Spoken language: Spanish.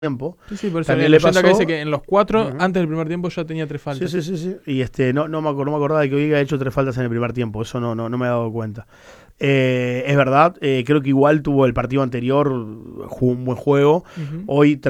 tiempo. Sí, por eso También la le leyenda pasó. que dice que en los 4, antes del primer tiempo, ya tenía 3 faltas. Sí. Y no me acordaba de que había hecho 3 faltas en el primer tiempo. Eso no me he dado cuenta. Es verdad, creo que igual tuvo el partido anterior, jugó un buen juego. Hoy